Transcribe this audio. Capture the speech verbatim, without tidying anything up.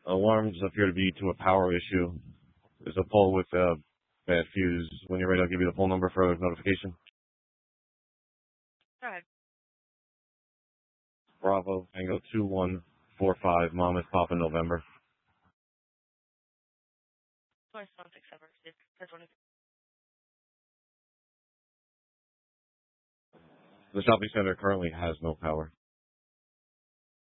Alarms appear to be to a power issue. There's a pole with a bad fuse. When you're ready, I'll give you the phone number for notification. Go ahead. Bravo, Tango two one four five, Monmouth, Papa, November. twenty-seven six seven. The shopping center currently has no power.